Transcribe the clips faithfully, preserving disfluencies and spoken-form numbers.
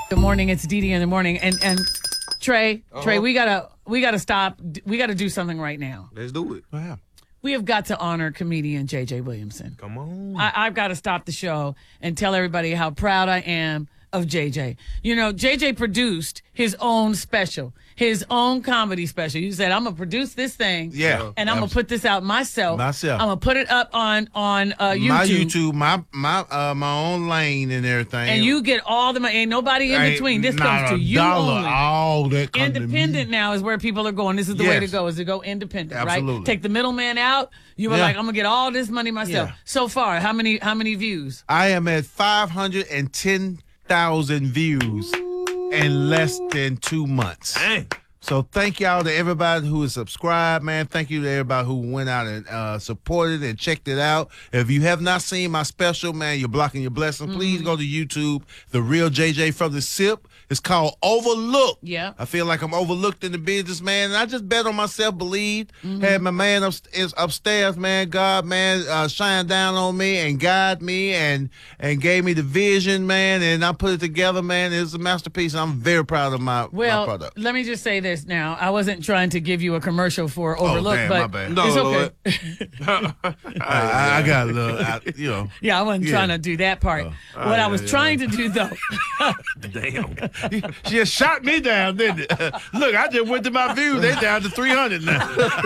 Good morning. It's Dee Dee in the morning, and and Trey, Uh-huh. Trey, we gotta we gotta stop. We gotta do something right now. Let's do it. Wow. We have got to honor comedian J J Williamson. Come on. I, I've got to stop the show and tell everybody how proud I am of J J. You know, J J produced his own special, his own comedy special. You said, I'm going to produce this thing. Yeah. And I'm going to put this out myself. Myself. I'm going to put it up on, on uh, YouTube. My YouTube, my my uh, my own lane and everything. And you get all the money. Ain't nobody in Ain't between. This not comes a to you dollar, only. all that comes to me. Independent now is where people are going. This is the way to Yes. go, is to go independent, right? Absolutely. Take the middleman out. You were Yeah. like, I'm going to get all this money myself. Yeah. So far, how many how many views? I am at five hundred ten thousand views in less than two months. Dang. So thank y'all to everybody who is subscribed, man. Thank you to everybody who went out and uh, supported and checked it out. If you have not seen my special, man, you're blocking your blessing. Please go to YouTube, The Real J J from the Sip. It's called Overlooked. Yeah. I feel like I'm overlooked in the business, man. And I just bet on myself, believed. Had my man up, is upstairs, man. God, man, uh, shine down on me and guide me and and gave me the vision, man. And I put it together, man. It's a masterpiece. I'm very proud of my, Well, my product. let me just say this now. I wasn't trying to give you a commercial for Overlook, Oh, damn, but my bad. No, it's Lord. okay. I, I got a little, I, you know. Yeah, I wasn't Yeah. trying to do that part. what yeah, I was yeah. trying to do, though, Damn. She just shot me down, didn't it? Look, I just went to my views. They down to three hundred now.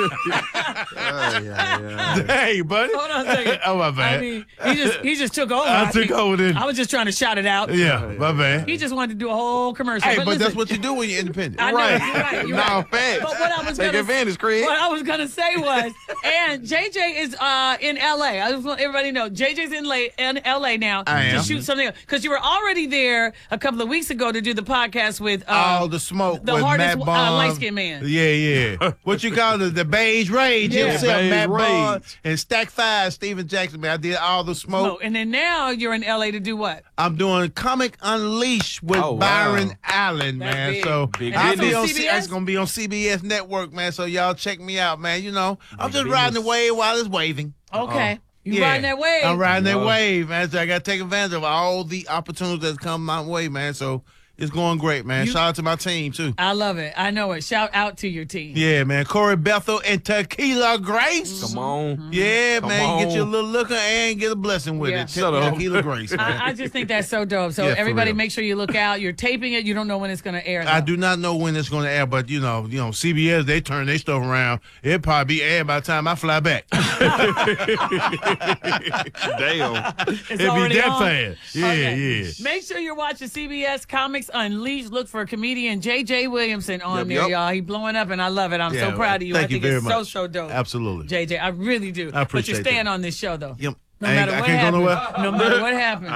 Hey, buddy. hold on a second. Oh, my bad. I mean, he just he just took over. I took think. over then. I was just trying to shout it out. Yeah, my bad. He just wanted to do a whole commercial. Hey, but but listen, that's what you do when you're independent. I know, Right. you're right. You're No, right. facts. But what I was Take gonna advantage, Craig. What I was gonna say was, and J J is uh, in L A. I just want everybody to know J J's in, La- in L A now I to am. shoot something because you were already there a couple of weeks ago to do the podcast with uh, All the smoke the with hardest, Matt uh, Barnes. light-skinned man. Yeah, yeah. What you call it? The beige rage. Yeah. Himself, Beige Matt rage. Barnes and Stack Five, Steven Jackson. Man, I did all the smoke. Oh, and then now you're in L A to do what? I'm doing Comic Unleashed with Oh, wow. Byron Allen, That's man. big. So Big I'll be business. on C B C- S? it's gonna be on C B S Network, man. So y'all check me out, man. You know, I'm just business. riding the wave while it's waving. Okay, you Yeah. riding that wave. I'm riding that Yeah. wave, man. So I gotta take advantage of all the opportunities that come my way, man. So it's going great, man. You- Shout out to my team too. I love it. I know it. Shout out to your team. Yeah, man. Corey Bethel and Tequila Grace. Come on. Yeah, Come man. Get on. you a little looker and get a blessing with Yeah. it. Te- Shut up. Tequila Grace, man. I, I just think that's so dope. So Yeah, for everybody, real. make sure you look out. You're taping it. You don't know when it's going to air. I though. do not know when it's going to air, but you know, you know, C B S they turn their stuff around. It'll probably be aired by the time I fly back. Damn. It's It'll be already that on? fast. Yeah, Okay. yeah. Make sure you're watching C B S Comics Unleashed. Look for comedian J J Williamson on Yep, there, yep. y'all. He blowing up, and I love it. I'm Yeah, so proud of you. thank I think you very it's so much. so dope. Absolutely. J J, I really do. I appreciate But you're staying that. on this show though. Yep. No I ain't- matter I what can't go happens. nowhere? No matter what happens.